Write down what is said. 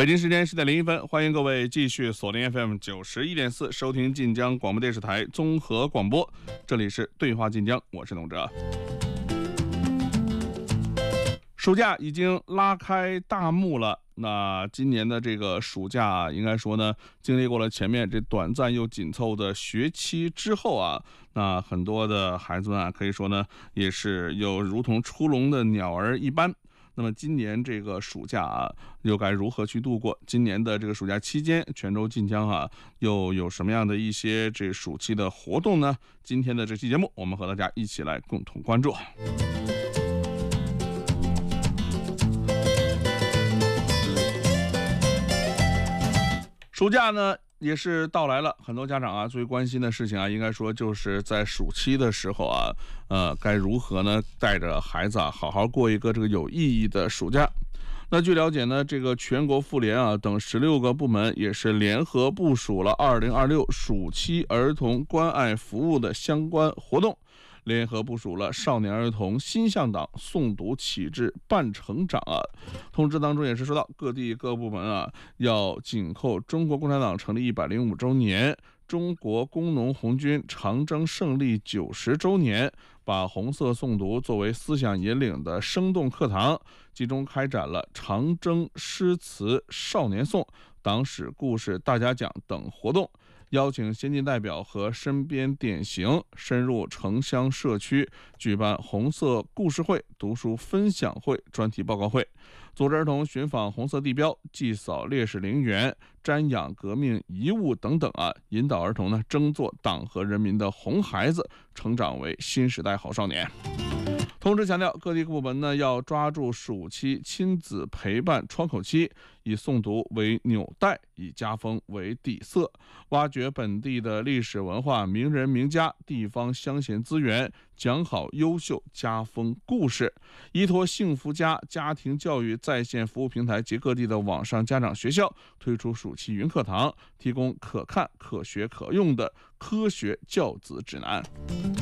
北京时间10点01分，欢迎各位继续锁定 FM 91.4，收听晋江广播电视台综合广播。这里是对话晋江，我是董哲。暑假已经拉开大幕了，那今年的这个暑假应该说呢，经历过了前面这短暂又紧凑的学期之后啊，那很多的孩子们啊，可以说呢，也是有如同出笼的鸟儿一般。那么今年这个暑假啊，又该如何去度过？今年的这个暑假期间，泉州晋江啊，又有什么样的一些这暑期的活动呢？今天的这期节目，我们和大家一起来共同关注。暑假呢也是到来了，很多家长啊最关心的事情啊，应该说就是在暑期的时候啊，该如何呢带着孩子啊好好过一个这个有意义的暑假。那据了解呢，这个全国妇联啊等16个部门也是联合部署了2026暑期儿童关爱服务的相关活动，联合部署了少年儿童心向党诵读启智伴成长啊。通知当中也是说到，各地各部门啊要紧扣中国共产党成立105周年、中国工农红军长征胜利90周年，把红色诵读作为思想引领的生动课堂，集中开展了长征诗词少年颂、党史故事大家讲等活动，邀请先进代表和身边典型深入城乡社区，举办红色故事会、读书分享会、专题报告会，组织儿童寻访红色地标、祭扫烈士陵园、瞻仰革命遗物等等啊，引导儿童呢争做党和人民的红孩子，成长为新时代好少年。通知强调，各地各部门呢要抓住暑期亲子陪伴窗口期，以诵读为纽带，以家风为底色，挖掘本地的历史文化、名人名家、地方乡贤资源，讲好优秀家风故事，依托幸福家家庭教育在线服务平台及各地的网上家长学校，推出暑期云课堂，提供可看、可学、可用的科学教子指南。